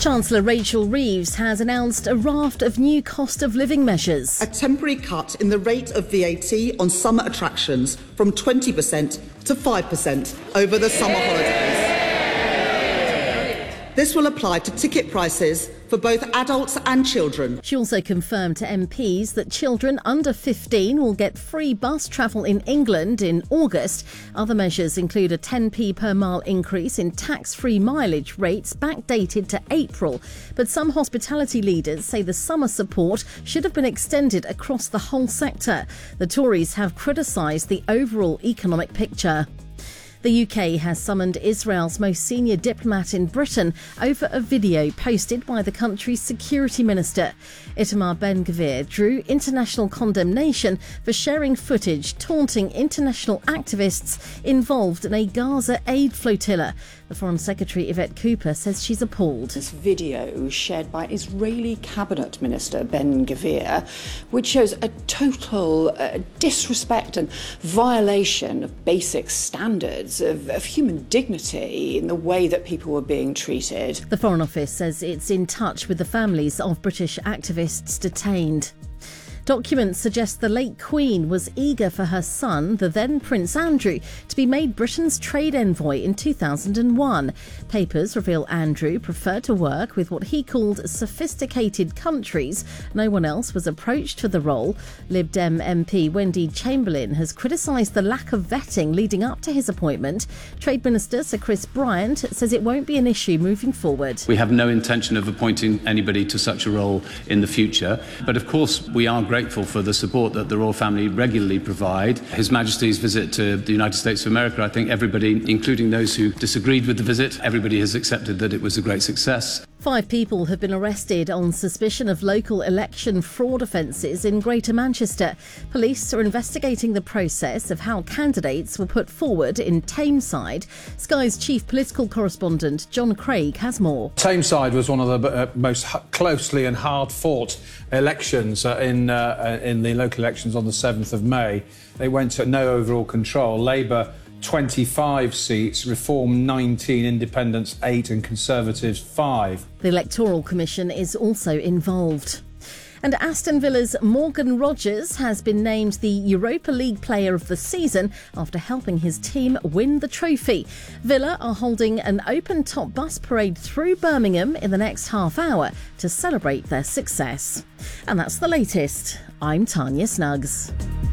Chancellor Rachel Reeves has announced a raft of new cost of living measures. A temporary cut in the rate of VAT on summer attractions from 20% to 5% over the summer holidays. This will apply to ticket prices for both adults and children. She also confirmed to MPs that children under 15 will get free bus travel in England in August. Other measures include a 10p per mile increase in tax-free mileage rates backdated to April. But some hospitality leaders say the summer support should have been extended across the whole sector. The Tories have criticised the overall economic picture. The UK has summoned Israel's most senior diplomat in Britain over a video posted by the country's security minister. Itamar Ben-Gvir drew international condemnation for sharing footage taunting international activists involved in a Gaza aid flotilla. The Foreign Secretary Yvette Cooper says she's appalled. This video shared by Israeli Cabinet Minister Ben-Gvir, which shows a total disrespect and violation of basic standards of human dignity in the way that people were being treated. The Foreign Office says it's in touch with the families of British activists detained. Documents suggest the late Queen was eager for her son, the then Prince Andrew, to be made Britain's trade envoy in 2001. Papers reveal Andrew preferred to work with what he called sophisticated countries. No one else was approached for the role. Lib Dem MP Wendy Chamberlain has criticised the lack of vetting leading up to his appointment. Trade Minister Sir Chris Bryant says it won't be an issue moving forward. We have no intention of appointing anybody to such a role in the future, but of course we are grateful for the support that the royal family regularly provide. His Majesty's visit to the United States of America, I think everybody, including those who disagreed with the visit, everybody has accepted that it was a great success. 5 people have been arrested on suspicion of local election fraud offences in Greater Manchester. Police are investigating the process of how candidates were put forward in Tameside. Sky's chief political correspondent John Craig has more. Tameside was one of the most closely and hard-fought elections in the local elections on the 7th of May. They went to no overall control. Labour 25 seats, Reform 19, Independents 8 and Conservatives 5. The Electoral Commission is also involved. And Aston Villa's Morgan Rogers has been named the Europa League Player of the Season after helping his team win the trophy. Villa are holding an open-top bus parade through Birmingham in the next half hour to celebrate their success. And that's the latest. I'm Tanya Snuggs.